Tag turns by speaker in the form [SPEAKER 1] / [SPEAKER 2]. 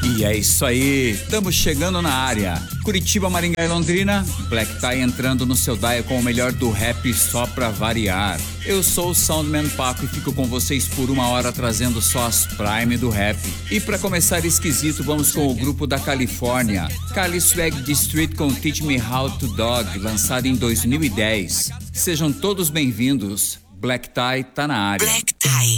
[SPEAKER 1] E é isso aí, estamos chegando na área. Curitiba, Maringá e Londrina, Black Tie entrando no seu dial com o melhor do rap só pra variar. Eu sou o Soundman Paco e fico com vocês por 1 hora trazendo só as prime do rap. E pra começar esquisito, vamos com o grupo da Califórnia, Cali Swag District com Teach Me How to Dog, lançado em 2010. Sejam todos bem-vindos, Black Tie tá na área.
[SPEAKER 2] Black Tie.